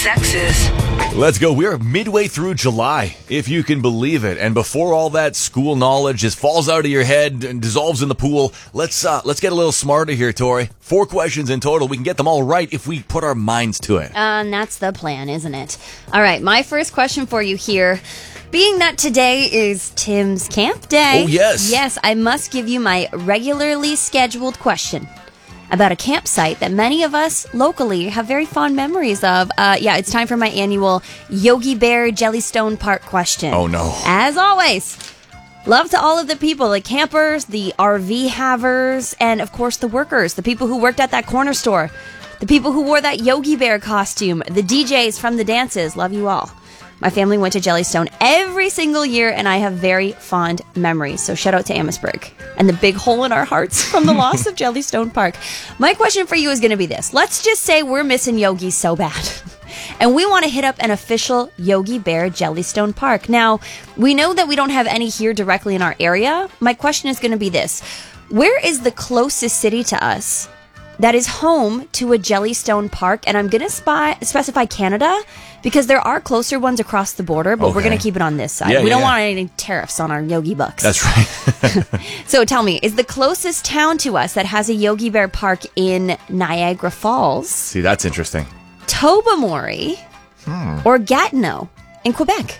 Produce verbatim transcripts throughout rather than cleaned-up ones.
sexes. Let's go. We're midway through July, if you can believe it. And before all that school knowledge just falls out of your head and dissolves in the pool, let's uh, let's get a little smarter here, Tori. Four questions in total. We can get them all right if we put our minds to it. Uh, and that's the plan, isn't it? All right, my first question for you here. Being that today is Tim's camp day. Oh, yes. Yes, I must give you my regularly scheduled question about a campsite that many of us locally have very fond memories of. Uh, yeah, it's time for my annual Yogi Bear Jellystone Park question. Oh, no. As always, love to all of the people, the campers, the R V havers, and of course the workers, the people who worked at that corner store, the people who wore that Yogi Bear costume, the D Js from the dances. Love you all. My family went to Jellystone every single year, and I have very fond memories. So shout out to Amherstburg and the big hole in our hearts from the loss of Jellystone Park. My question for you is going to be this. Let's just say we're missing Yogi so bad, and we want to hit up an official Yogi Bear Jellystone Park. Now, we know that we don't have any here directly in our area. My question is going to be this. Where is the closest city to us that is home to a Jellystone Park? And I'm going to spy, specify Canada because there are closer ones across the border, but Okay. we're going to keep it on this side. Yeah, we don't yeah. want any tariffs on our Yogi bucks. That's right. So tell me, is the closest town to us that has a Yogi Bear Park in Niagara Falls, See, that's interesting. Tobermory, Hmm. or Gatineau in Quebec?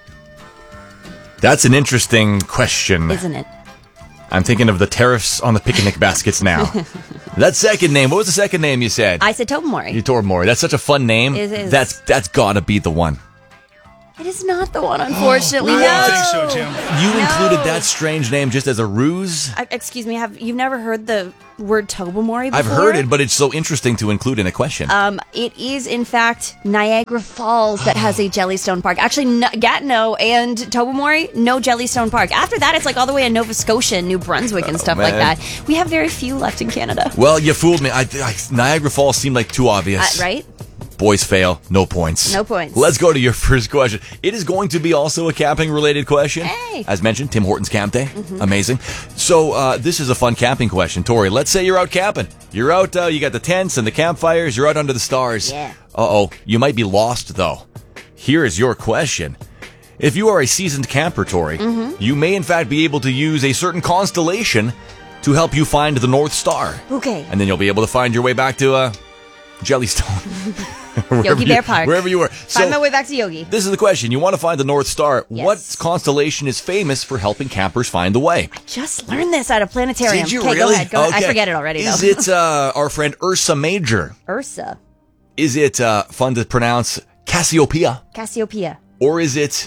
That's an interesting question. Isn't it? I'm thinking of the tariffs on the picnic baskets now. That second name, what was the second name you said? I said Tobermory. You Tobermory. That's such a fun name. It is. That's that's gotta be the one. It is not the one, unfortunately. I no. don't think so, Tim. You No. included that strange name just as a ruse? I, excuse me, have you've never heard the word Tobermory before? I've heard it, but it's so interesting to include in a question. Um, it is, in fact, Niagara Falls that has a Jellystone Park. Actually, N- Gatineau and Tobermory, no Jellystone Park. After that, it's like all the way in Nova Scotia and New Brunswick and stuff like man. that. We have very few left in Canada. well, you fooled me. I, I, Niagara Falls seemed like too obvious. Uh, right? Boys fail, no points. No points. Let's go to your first question. It is going to be also a camping related question. Hey. As mentioned, Tim Hortons Camp Day. Amazing. So uh, this is a fun camping question. Tori, let's say you're out camping. You're out, uh, you got the tents and the campfires. You're out under the stars. Yeah. Uh-oh. You might be lost, though. Here is your question. If you are a seasoned camper, Tori, you may in fact be able to use a certain constellation to help you find the North Star. Okay. And then you'll be able to find your way back to uh, Jellystone. Wherever Yogi you- Bear Park. Wherever you were. Find my way back to Yogi. This is the question. You want to find the North Star. Yes. What constellation is famous for helping campers find the way? Just learned this at a planetarium. Did you okay, really? go ahead. Go I Okay. forget it already, Is though. it uh, our friend Ursa Major? Ursa. Is it uh, fun to pronounce Cassiopeia? Cassiopeia. Or is it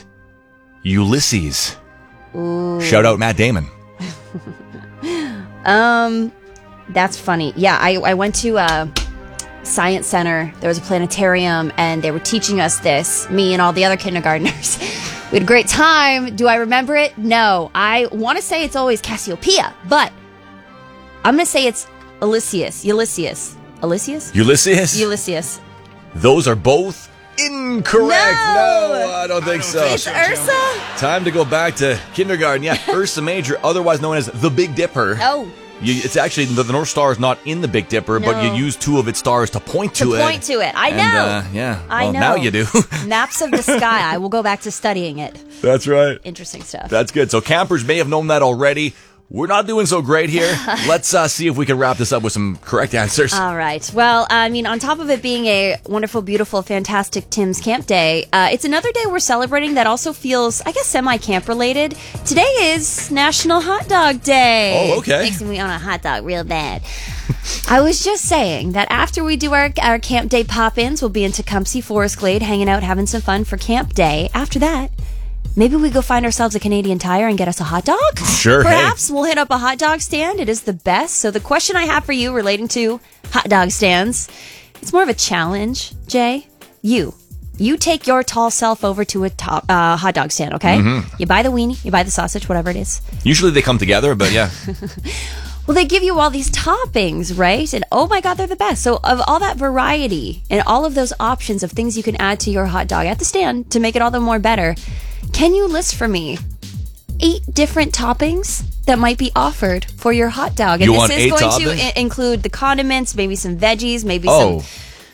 Ulysses? Shout out Matt Damon. Um, that's funny. Yeah, I, I went to a science center. There was a planetarium, and they were teaching us this, me and all the other kindergartners. We had a great time. Do I remember it? No. I want to say it's always Cassiopeia, but I'm going to say it's Ulysses. Ulysses. Ulysses? Ulysses? Ulysses. Those are both incorrect. No! No, I don't think so. It's Ursa? Time to go back to kindergarten. Yeah, Ursa Major, otherwise known as the Big Dipper. Oh. You, it's actually, the, the North Star is not in the Big Dipper, but you No. use two of its stars to point to, To it. point to it. I And, know. uh, yeah. I well, know. now you do. Maps of the sky. I will go back to studying it. That's right. Interesting stuff. That's good. So campers may have known that already. We're not doing so great here. Let's uh, see if we can wrap this up with some correct answers. All right. Well, I mean, on top of it being a wonderful, beautiful, fantastic Tim's Camp Day, uh, it's another day we're celebrating that also feels, I guess, semi-camp related. Today is National Hot Dog Day. Oh, okay. Makes me want a hot dog real bad. I was just saying that after we do our, our Camp Day pop-ins, we'll be in Tecumseh, Forest Glade, hanging out, having some fun for Camp Day. After that, maybe we go find ourselves a Canadian Tire and get us a hot dog? Sure, hey. Perhaps we'll hit up a hot dog stand. It is the best. So the question I have for you relating to hot dog stands, it's more of a challenge, Jay. You. You take your tall self over to a to- uh, hot dog stand, okay? Mm-hmm. You buy the weenie, you buy the sausage, whatever it is. Usually they come together, but yeah. Well, they give you all these toppings, right? And oh my God, they're the best. So of all that variety and all of those options of things you can add to your hot dog at the stand to make it all the more better, can you list for me eight different toppings that might be offered for your hot dog? And You this want is eight going toppings? to I- include the condiments, maybe some veggies, maybe Oh. some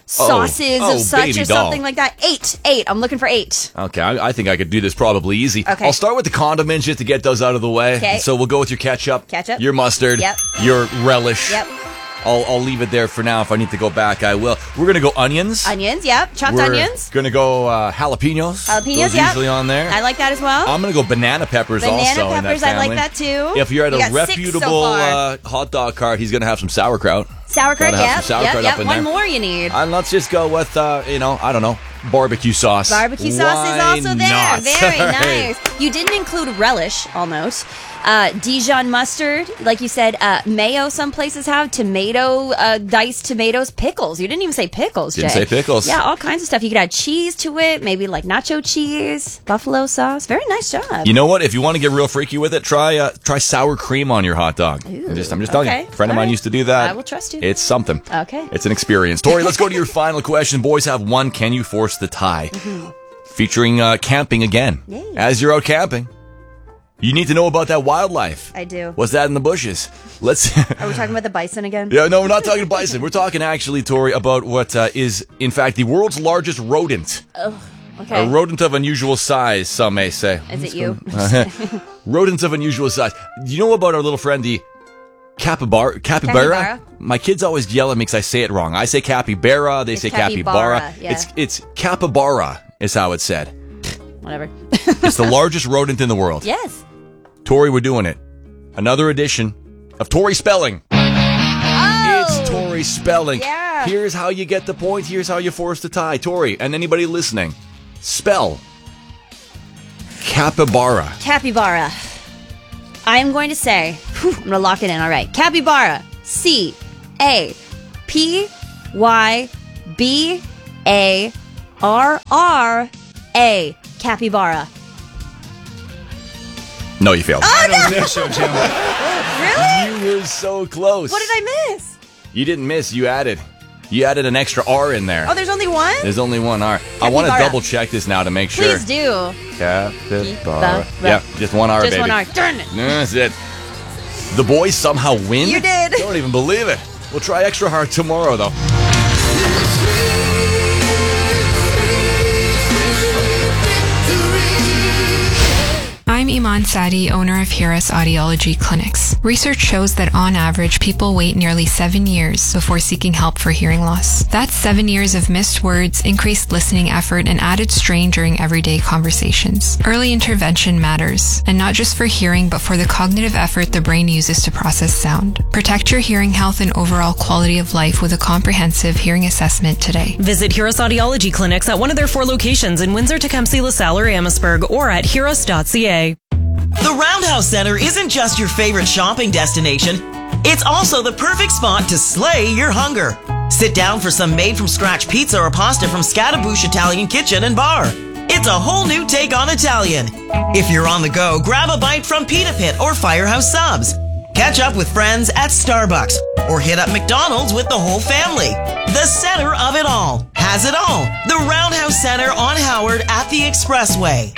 sauces Oh, of such baby or doll. something like that. Eight. Eight. I'm looking for eight. Okay, I, I think I could do this probably easy. Okay. I'll start with the condiments just to get those out of the way. Okay. So we'll go with your ketchup, Ketchup. your mustard, Yep. your relish. Yep. I'll, I'll leave it there for now. If I need to go back, I will. We're going to go onions. Onions, yep. Chopped We're onions. going to go uh, jalapenos. Jalapenos, Those yep. usually on there. I like that as well. I'm going to go banana peppers Banana also in that peppers, I like family. that too. If you're at We a got six so reputable far. uh, hot dog cart, he's going to have some sauerkraut. Sauerkraut, Gotta have yep. some sauerkraut yep, up yep. in One there. more you need. And let's just go with, uh, you know, I don't know, barbecue sauce. Barbecue sauce is Why also there. not? Very All right. nice. You didn't include relish, I'll note. Uh, Dijon mustard, like you said, uh, mayo some places have, tomato, uh, diced tomatoes, pickles. You didn't even say pickles, Didn't Jay. say pickles. Yeah, all kinds of stuff. You could add cheese to it, maybe like nacho cheese, buffalo sauce. Very nice job. You know what? If you want to get real freaky with it, try uh, try sour cream on your hot dog. I'm just, I'm just telling okay. you. A friend of All mine right. used to do that. I will trust you. It's something. Okay. It's an experience. Tori, let's go to your final question. Boys have one. Can you force the tie? Mm-hmm. Featuring uh, camping again. Yay. As you're out camping, you need to know about that wildlife. I do. What's that in the bushes? Let's. Are we talking about the bison again? Yeah, no, we're not talking bison. We're talking actually, Tori, about what uh, is, in fact, the world's largest rodent. Okay. A rodent of unusual size, some may say. Is it you? Rodents of unusual size. Do you know about our little friend, the capybara? Capybara? Capybara? My kids always yell at me because I say it wrong. I say capybara, they It's say capybara, capybara. yeah. It's it's capybara is how it's said. Whatever. It's the largest rodent in the world. Yes. Tori, we're doing it. Another edition of Tori Spelling. Oh! It's Tori Spelling. Yeah. Here's how you get the point. Here's how you force the tie. Tori, and anybody listening, spell capybara. Capybara. I'm going to say, whew, I'm going to lock it in. All right. Capybara. C A P Y B A R R A. Capybara. No, you failed. Oh, I don't think so, Jim. Really? You were so close. What did I miss? You didn't miss. You added. You added an extra R in there. Oh, there's only one? There's only one R. I want to Capybara. double check this now to make sure. Please do. Capybara. Capybara. Yeah, just one R, Just baby. one R. Darn it. That's it. The boys somehow win? You did. Don't even believe it. We'll try extra hard tomorrow, though. I'm Iman Sadi, owner of Hiras Audiology Clinics. Research shows that on average, people wait nearly seven years before seeking help for hearing loss. That's seven years of missed words, increased listening effort, and added strain during everyday conversations. Early intervention matters, and not just for hearing, but for the cognitive effort the brain uses to process sound. Protect your hearing health and overall quality of life with a comprehensive hearing assessment today. Visit Hiras Audiology Clinics at one of their four locations in Windsor, Tecumseh, LaSalle, or Amherstburg, or at hiras dot c a. The Roundhouse Center isn't just your favorite shopping destination. It's also the perfect spot to slay your hunger. Sit down for some made-from-scratch pizza or pasta from Scattaboosh Italian Kitchen and Bar. It's a whole new take on Italian. If you're on the go, grab a bite from Pita Pit or Firehouse Subs. Catch up with friends at Starbucks or hit up McDonald's with the whole family. The center of it all has it all. The Roundhouse Center on Howard at the Expressway.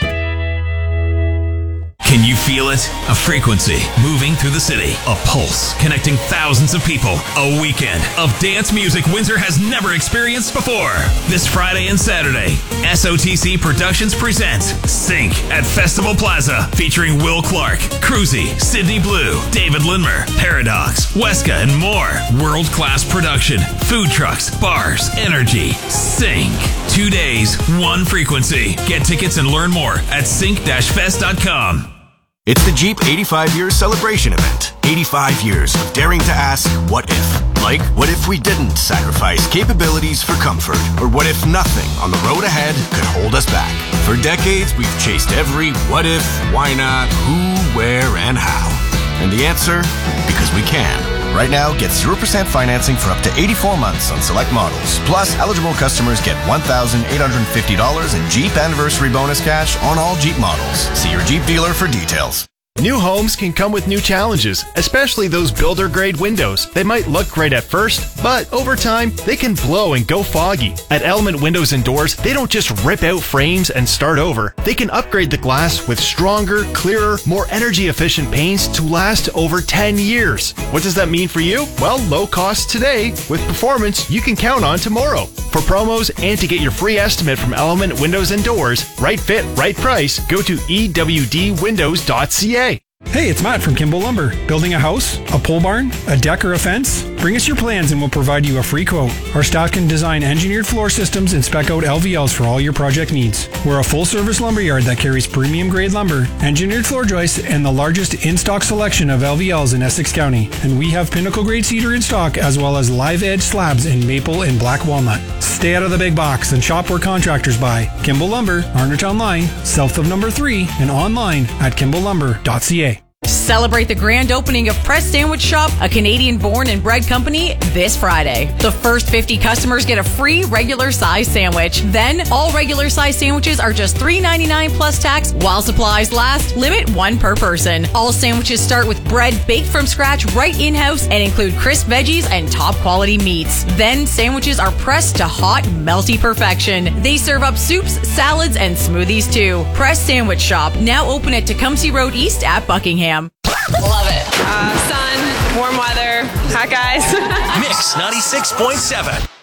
Can you feel it? A frequency moving through the city. A pulse connecting thousands of people. A weekend of dance music Windsor has never experienced before. This Friday and Saturday, S O T C Productions presents Sync at Festival Plaza, featuring Will Clark, Cruzy, Sydney Blue, David Lindmer, Paradox, Weska, and more. World-class production, food trucks, bars, energy. Sync. Two days, one frequency. Get tickets and learn more at sync dash fest dot com. It's the Jeep eighty-five year celebration event. eighty-five years of daring to ask, what if? Like, what if we didn't sacrifice capabilities for comfort? Or what if nothing on the road ahead could hold us back? For decades, we've chased every what if, why not, who, where, and how. And the answer? Because we can. Right now, get zero percent financing for up to eighty-four months on select models. Plus, eligible customers get one thousand eight hundred fifty dollars in Jeep Anniversary Bonus Cash on all Jeep models. See your Jeep dealer for details. New homes can come with new challenges, especially those builder-grade windows. They might look great at first, but over time, they can blow and go foggy. At Element Windows and Doors, they don't just rip out frames and start over. They can upgrade the glass with stronger, clearer, more energy-efficient paints to last over ten years. What does that mean for you? Well, low cost today with performance you can count on tomorrow. For promos and to get your free estimate from Element Windows and Doors, right fit, right price, go to e w d windows dot c a. Hey, it's Matt from Kimball Lumber. Building a house, a pole barn, a deck, or a fence? Bring us your plans and we'll provide you a free quote. Our staff can design engineered floor systems and spec out L V Ls for all your project needs. We're a full-service lumberyard that carries premium-grade lumber, engineered floor joists, and the largest in-stock selection of L V Ls in Essex County. And we have pinnacle-grade cedar in stock as well as live-edge slabs in maple and black walnut. Stay out of the big box and shop where contractors buy. Kimball Lumber, Arnott Line, south of number three, and online at kimball lumber dot c a. Celebrate the grand opening of Press Sandwich Shop, a Canadian-born and bred company, this Friday. The first fifty customers get a free regular size sandwich. Then, all regular size sandwiches are just three ninety-nine plus tax while supplies last. Limit one per person. All sandwiches start with bread baked from scratch right in-house and include crisp veggies and top-quality meats. Then, sandwiches are pressed to hot, melty perfection. They serve up soups, salads, and smoothies too. Press Sandwich Shop, now open at Tecumseh Road East at Buckingham. Love it. Uh, sun, warm weather. Hot guys. Mix ninety-six point seven.